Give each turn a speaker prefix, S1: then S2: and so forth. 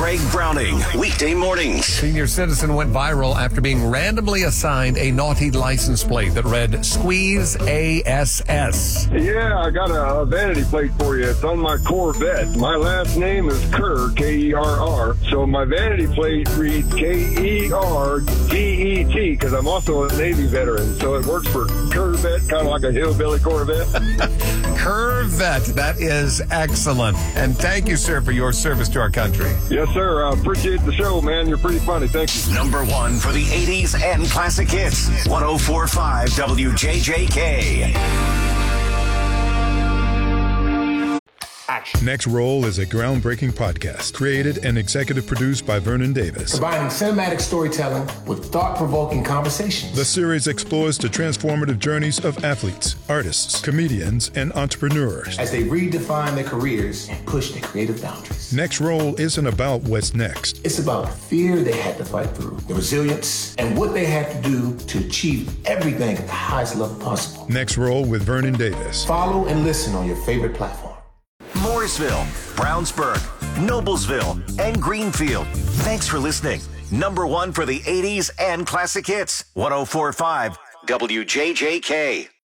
S1: Greg Browning, weekday mornings.
S2: Senior citizen went viral after being randomly assigned a naughty license plate that read Squeeze ASS.
S3: Yeah, I got a vanity plate for you. It's on my Corvette. My last name is Kerr, K-E-R-R. So my vanity plate reads K-E-R-D-E-T because I'm also a Navy veteran. So it works for Corvette, kind of like a hillbilly Corvette.
S2: Corvette. That is excellent. And thank you, sir, for your service to our country.
S3: Yes, sir. I appreciate the show, man. You're pretty funny. Thank you.
S1: Number one for the 80s and classic hits. 104.5 WJJK.
S4: Action.
S5: Next Roll is a groundbreaking podcast created and executive produced by Vernon Davis.
S4: Combining cinematic storytelling with thought-provoking conversations.
S5: The series explores the transformative journeys of athletes, artists, comedians, and entrepreneurs
S4: as they redefine their careers and push their creative boundaries.
S5: Next Roll isn't about what's next.
S4: It's about the fear they had to fight through, the resilience, and what they had to do to achieve everything at the highest level possible.
S5: Next Roll with Vernon Davis.
S4: Follow and listen on your favorite platform.
S1: Mooresville, Brownsburg, Noblesville, and Greenfield. Thanks for listening. Number one for the 80s and classic hits. 104.5 WJJK.